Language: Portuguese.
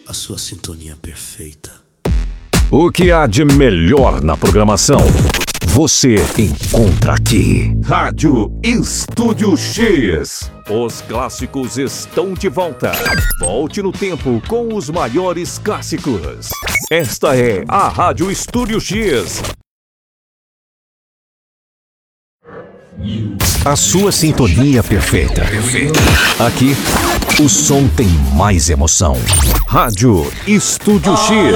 a sua sintonia perfeita. O que há de melhor na programação, você encontra aqui. Rádio Estúdio X. Os clássicos estão de volta. Volte no tempo com os maiores clássicos. Esta é a Rádio Estúdio X. A sua sintonia perfeita. Aqui, o som tem mais emoção. Rádio Estúdio X.